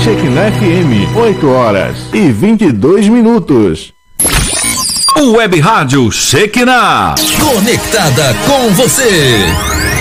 Shekinah FM, 8h22. Web Rádio Shekinah, conectada com você.